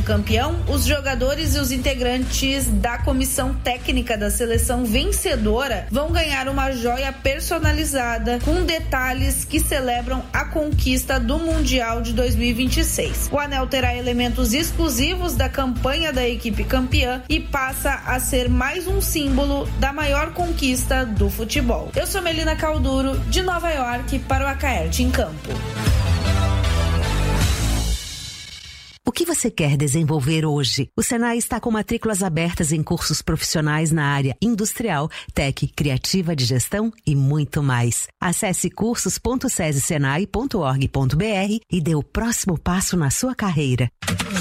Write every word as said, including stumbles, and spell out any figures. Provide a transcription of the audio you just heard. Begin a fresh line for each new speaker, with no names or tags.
campeão, os jogadores e os integrantes da comissão técnica da seleção vencedora vão ganhar uma joia personalizada com detalhes que celebram a conquista do Mundial de dois mil e vinte e seis. O anel terá elementos exclusivos da campanha da equipe campeã e passa a ser mais um símbolo da maior conquista do futebol. Eu sou Melina Calduro, de Nova York, para o Acaerte em Campo.
O que você quer desenvolver hoje? O Senai está com matrículas abertas em cursos profissionais na área industrial, tech, criativa de gestão e muito mais. Acesse cursos ponto sesi senai ponto org ponto br e dê o próximo passo na sua carreira.